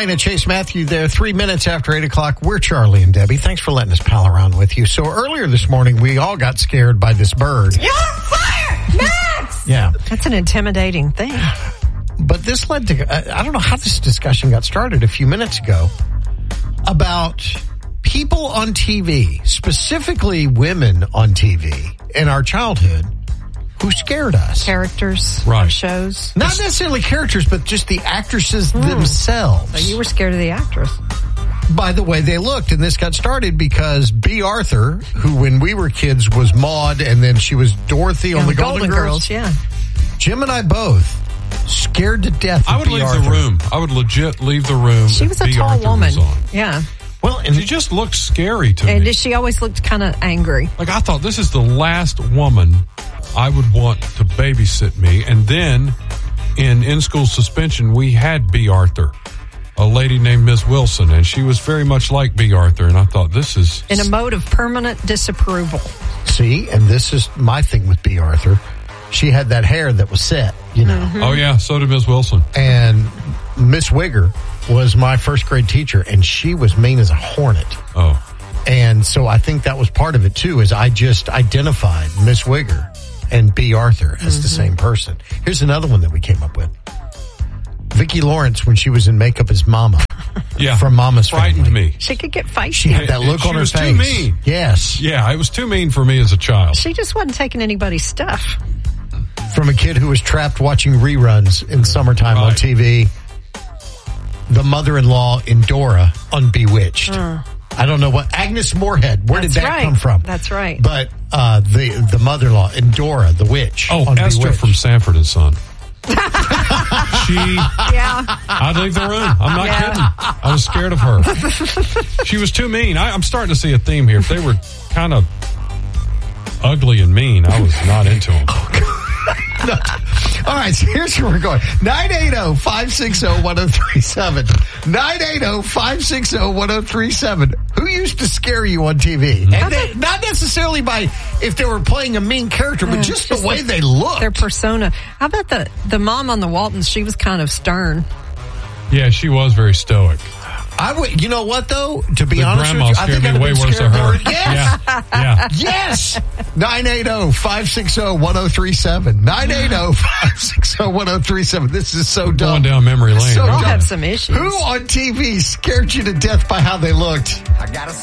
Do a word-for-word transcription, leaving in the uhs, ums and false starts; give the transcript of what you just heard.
Elena, Chase Matthew there, three minutes after eight o'clock. We're Charlie and Debbie. Thanks for letting us pal around with you. So earlier this morning, we all got scared by this bird. You're on fire, Max! Yeah. That's an intimidating thing. But this led to, I, I don't know how this discussion got started a few minutes ago about people on T V, specifically women on T V in our childhood, who scared us. Characters Right. on shows. Not necessarily characters, but just the actresses mm. themselves. So you were scared of the actress. By the way they looked, and this got started because Bea Arthur, who when we were kids was Maude, and then she was Dorothy Yeah, on the Golden, Golden Girls. Girls. Yeah. Jim and I both scared to death of I would Bea leave Arthur. the room. I would legit leave the room. She if was a Bea tall Arthur woman. was on. Yeah. Well, and She just looked scary to And me. she always looked kind of angry. Like, I thought, this is the last woman I would want to babysit me. And then in in-school suspension, we had Bea Arthur, a lady named Miss Wilson, and she was very much like Bea Arthur. And I thought, this is... In a mode of permanent disapproval. see, and this is my thing with Bea Arthur. She had that hair that was set, you know. Mm-hmm. Oh, yeah, so did Miss Wilson. And Miss Wigger was my first grade teacher, and she was mean as a hornet. Oh. And so I think that was part of it, too, is I just identified Miss Wigger and Bea Arthur as Mm-hmm. the same person. Here's another one that we came up with. Vicki Lawrence, when she was in makeup as Mama. Yeah. From Mama's Frightened Family. me. She could get feisty. She had that look She on her was too face. mean. Yes. Yeah, it was too mean for me as a child. She just wasn't taking anybody's stuff. From a kid who was trapped watching reruns in summertime on Right. T V. The mother-in-law in Dora on Bewitched. Uh. I don't know what Agnes Moorehead. Where That's did that right. come from? That's right. But uh, the the mother-in-law in Dora, the witch. Oh, on Esther Bewitched. from Sanford and Son. she, Yeah. I'd leave the room. I'm not Yeah. kidding. I was scared of her. She was too mean. I, I'm starting to see a theme here. If they were kind of ugly and mean, I was not into them. No. All right, so here's where we're going. nine eight zero, five six zero, one zero three seven. nine eight zero, five six zero, one zero three seven. Who used to scare you on T V? Mm-hmm. And they, not necessarily by if they were playing a mean character, but Yeah, just, just the way the- they looked. Their persona. How about the, the mom on the Waltons? She was kind of stern. Yeah, she was very stoic. I would, you know what though? To be The honest with grandma you, I scared think me I'd way have been worse scared than her. of her. Yes. Yeah, yeah. Yes. nine eight zero, five six zero, one zero three seven. nine eight zero, five six zero, one zero three seven. This is so dumb. Going down memory lane. So They'll dumb. have some issues. Who on T V scared you to death by how they looked? I gotta